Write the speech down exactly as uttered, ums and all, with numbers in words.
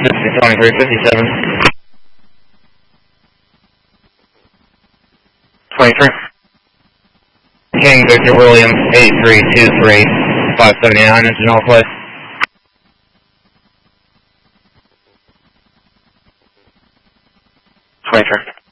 This is twenty-three fifty-seven. twenty-three. King Victor William, eight three two three, five seventy-nine, engine all place. twenty-three.